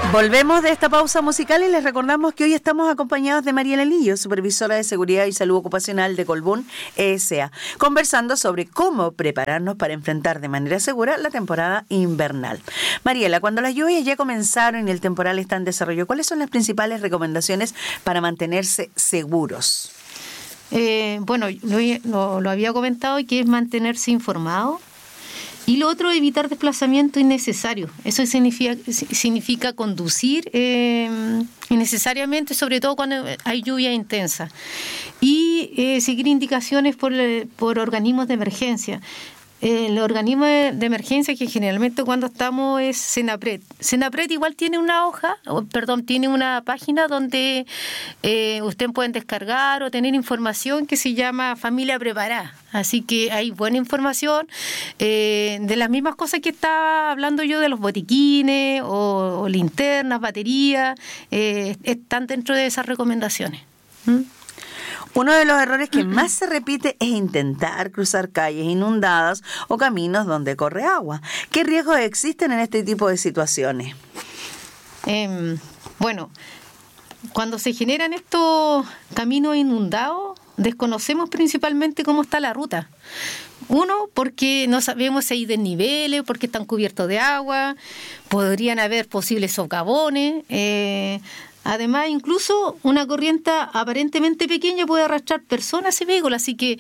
Volvemos de esta pausa musical y les recordamos que hoy estamos acompañados de Mariela Lillo, supervisora de Seguridad y Salud Ocupacional de Colbún ESA, conversando sobre cómo prepararnos para enfrentar de manera segura la temporada invernal. Mariela, cuando las lluvias ya comenzaron y el temporal está en desarrollo, ¿cuáles son las principales recomendaciones para mantenerse seguros? Bueno, lo había comentado, que es mantenerse informado. Y lo otro, evitar desplazamiento innecesario. Eso significa conducir innecesariamente, sobre todo cuando hay lluvia intensa. Y seguir indicaciones por organismos de emergencia. El organismo de emergencia que generalmente cuando estamos es Senapred. Senapred igual tiene tiene una página donde ustedes pueden descargar o tener información que se llama Familia Preparada. Así que hay buena información de las mismas cosas que estaba hablando yo, de los botiquines o linternas, baterías, están dentro de esas recomendaciones. Uno de los errores que más se repite es intentar cruzar calles inundadas o caminos donde corre agua. ¿Qué riesgos existen en este tipo de situaciones? Bueno, cuando se generan estos caminos inundados, desconocemos principalmente cómo está la ruta. Uno, porque no sabemos si hay desniveles, porque están cubiertos de agua, podrían haber posibles socavones. Además, incluso una corriente aparentemente pequeña puede arrastrar personas y vehículos, así que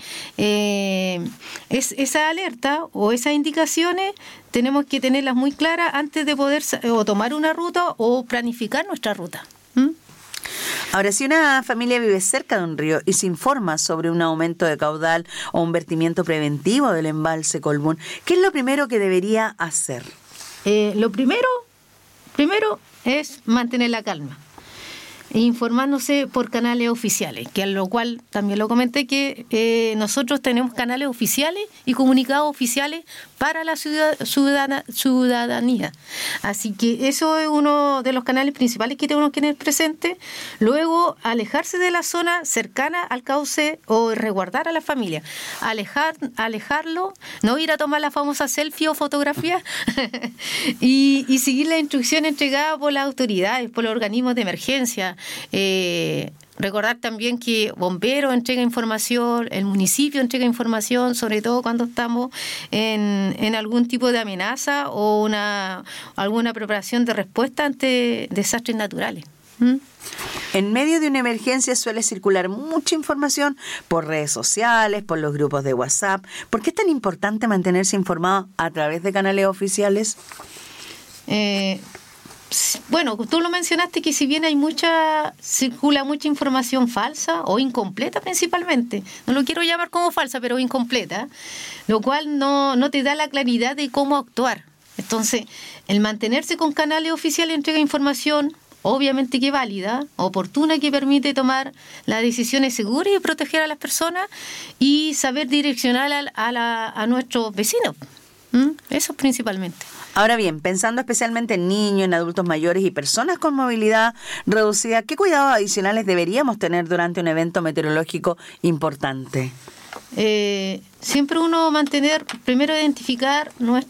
esa alerta o esas indicaciones tenemos que tenerlas muy claras antes de poder o tomar una ruta o planificar nuestra ruta. Ahora, si una familia vive cerca de un río y se informa sobre un aumento de caudal o un vertimiento preventivo del embalse Colbún, ¿qué es lo primero que debería hacer? Lo primero es mantener la calma, informándose por canales oficiales, que a lo cual también lo comenté, que nosotros tenemos canales oficiales y comunicados oficiales para la ciudadanía. Así que eso es uno de los canales principales que tenemos que tener presente. Luego, alejarse de la zona cercana al cauce o resguardar a la familia. Alejarlo, no ir a tomar la famosa selfie o fotografía y seguir las instrucciones entregadas por las autoridades, por los organismos de emergencia. Recordar también que bomberos entrega información, el municipio entrega información, sobre todo cuando estamos en algún tipo de amenaza o alguna preparación de respuesta ante desastres naturales. En medio de una emergencia suele circular mucha información por redes sociales, por los grupos de WhatsApp. ¿Por qué es tan importante mantenerse informado a través de canales oficiales? Bueno, tú lo mencionaste, que si bien circula mucha información falsa o incompleta principalmente, no lo quiero llamar como falsa, pero incompleta, lo cual no te da la claridad de cómo actuar. Entonces, el mantenerse con canales oficiales entrega información, obviamente que válida, oportuna, que permite tomar las decisiones seguras y proteger a las personas y saber direccionar a nuestros vecinos. Eso principalmente. Ahora bien, pensando especialmente en niños, en adultos mayores y personas con movilidad reducida, ¿qué cuidados adicionales deberíamos tener durante un evento meteorológico importante? Siempre uno primero identificar los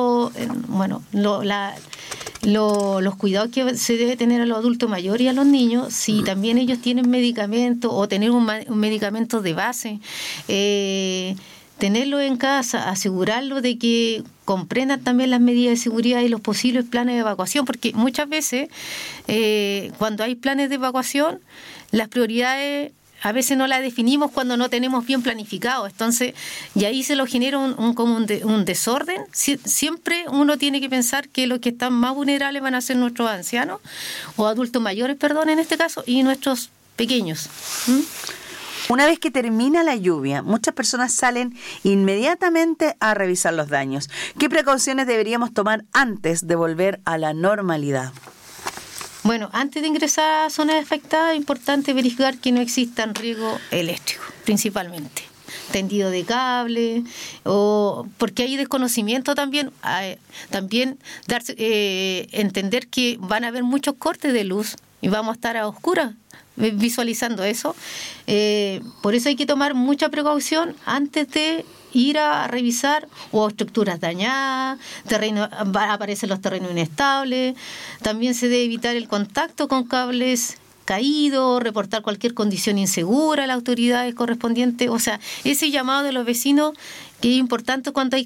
cuidados que se debe tener a los adultos mayores y a los niños, si también ellos tienen medicamentos o tener un medicamento de base. Tenerlo en casa, asegurarlo de que comprendan también las medidas de seguridad y los posibles planes de evacuación, porque muchas veces cuando hay planes de evacuación, las prioridades a veces no las definimos cuando no tenemos bien planificado, entonces, y ahí se lo genera un desorden. Siempre uno tiene que pensar que los que están más vulnerables van a ser nuestros ancianos, o adultos mayores, en este caso, y nuestros pequeños. Una vez que termina la lluvia, muchas personas salen inmediatamente a revisar los daños. ¿Qué precauciones deberíamos tomar antes de volver a la normalidad? Bueno, antes de ingresar a zonas afectadas, es importante verificar que no existan riesgos eléctricos, principalmente. Tendido de cable, o porque hay desconocimiento también entender que van a haber muchos cortes de luz y vamos a estar a oscuras visualizando eso. Por eso hay que tomar mucha precaución antes de ir a revisar o estructuras dañadas, aparecen los terrenos inestables. También se debe evitar el contacto con cables caídos, reportar cualquier condición insegura a las autoridades correspondientes. O sea, ese llamado de los vecinos que es importante cuando hay